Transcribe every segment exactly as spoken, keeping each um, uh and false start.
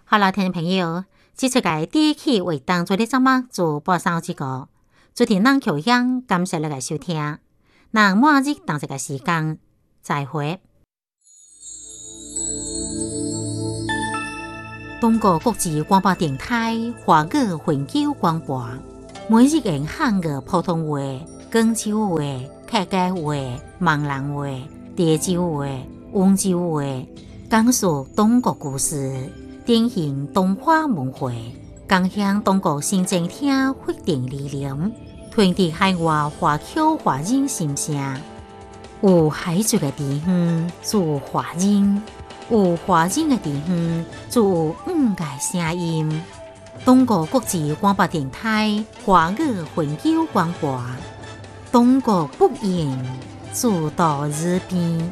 好了，听众朋友，这出嘅第一期为当做的节目做播送这个，主持人乔香，感谢你嘅收听。那末日当这个时间，再会。中国国际广播电台华语环球广播，每日用汉语普通话、广州话、客家话、闽南话、潮州话、温州话，讲述中国故事。典型东华文化，共享中国新政厅发展理念，传递海外华侨华人心声。有海族的地方做华人，有华人的地方做五个声音。中国国际广播电台华语环球广播，中国不言，做到日边。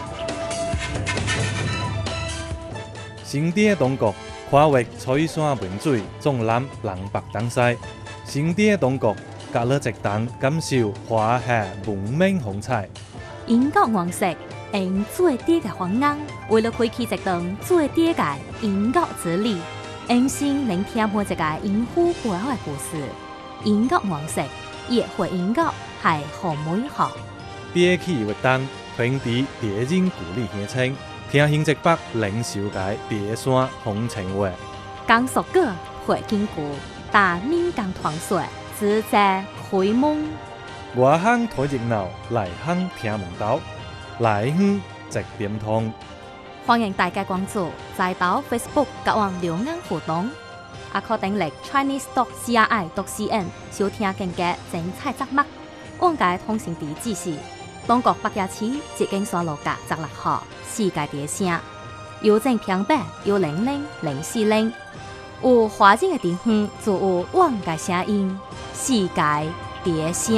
新店中国跨越彩山文水，纵览南北东西。新店中国隔了一档，感受华夏文明风采。 英国王室用最低嘅方案，为了开启一档最低嘅英国之旅，用心聆听每一个英虎背后嘅故事。英国王室也会英国系好美好。 第一期活动传递地人故里乡亲。听新一北领袖界第山风情话， 讲述个会经过大闽港团水，自在开门。 外乡睇热闹，内乡听门道，内乡直点通。 欢迎大家关注在岛 Facebook 甲网留言互动，也可登录 Chinese dot C R I dot C N 收听更加精彩节目。往界通讯地址是中国北野市捷径山路甲十六号。世界第声，邮政平板有零零零四零，有华人的地方就有我的声音，世界第声。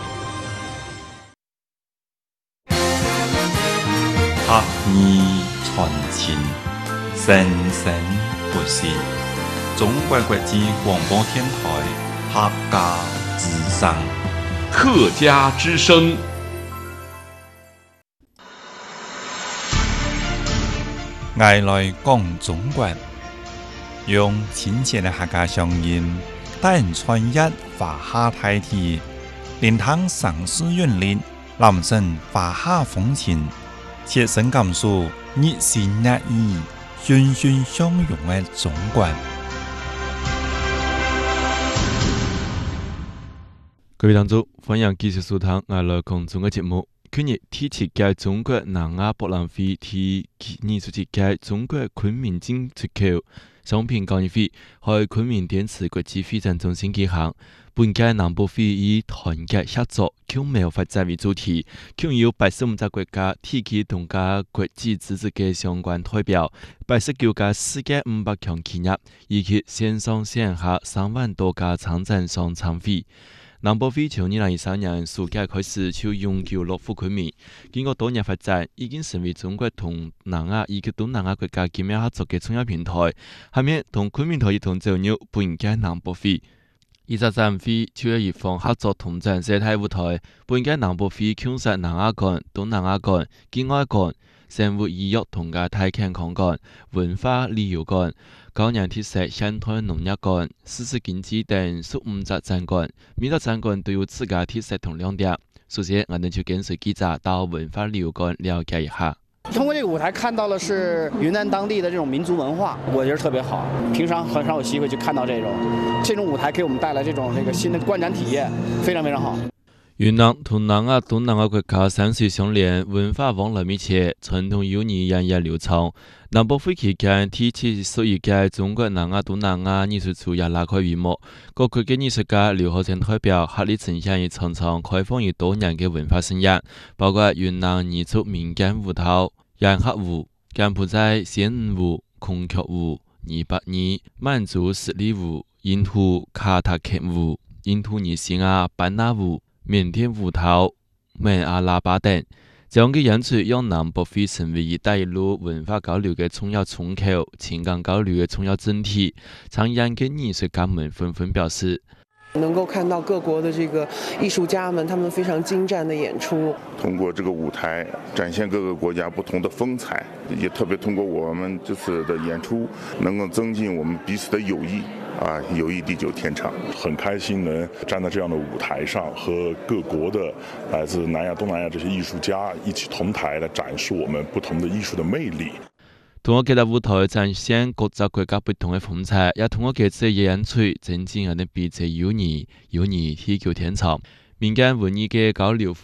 客语传情，生生不息。中国国际广播电台客家之声， 客家之声。 爱来讲中国，用亲切的客家声音，带人穿越华夏大地，聆听城市韵律，揽胜华夏风情，切身感受热情热意、欣欣相融的中国。 各位听众，欢迎继续收听爱来讲中国节目。去年第七届中国南亚博览会第二十七届中国昆明进出口商品交易会喺昆明电池国际会展中心举行。本届南博会以团结合作、巧妙发展为主题，共有八十五个国家提起同家国际组织嘅相关代表，八十九家世界五百强企业，以及线上线下三万多家参展商参会。南博会从二零二三年暑假开始就永久落户昆明，经过多年发展，已经成为中国同南亚以及东南亚国家紧密合作嘅重要平台。下面同昆明台一同走入本届南博会。二十展会超越一方合作同展生态舞台，本届南博会共设南亚馆、东南亚馆、境外馆、生物医药同嘅体健康馆、文化旅游馆、高阳特色现代农业馆、数字经济等十五个展馆，每个展馆都有自家特色同亮点。首先，我们就跟随记者到文化旅游馆了解一下。 通过这个舞台看到的是云南当地的这种民族文化，我觉得特别好。平常很少有机会去看到这种，这种舞台给我们带来这种这个新的观展体验，非常非常好。 云南同南亚、东南亚国家山水相连，文化往来密切，传统友谊源远流长。南博会期间，第七十一届中国南亚、东南亚艺术节也拉开序幕。各国嘅艺术家、留学生代表合力呈现一场场开放于多年嘅文化盛宴，包括云南彝族民间舞蹈、洋客舞、柬埔寨仙舞、孔雀舞、尼泊尔满族十里舞、印度卡塔克舞、印度尼西亚班纳舞、缅甸舞蹈、美阿拉巴等，这样嘅演出让南博会成为一带一路文化交流嘅重要窗口、情感交流嘅重要整体。参演嘅艺术家们纷纷表示： 能够看到各国的这个艺术家们，他们非常精湛的演出。 通过这个舞台展现各个国家不同的风采，也特别通过我们这次的演出，能够增进我们彼此的友谊。啊，友谊地久天长， 很开心能站在这样的舞台上，和各国的来自南亚、东南亚这些艺术家一起同台来展示我们不同的艺术的魅力。 通过佢哋舞台展現各州國家不同嘅風采，也通過佢哋嘅演出增進人哋彼此友誼，友誼地久天長。民間文藝嘅交流。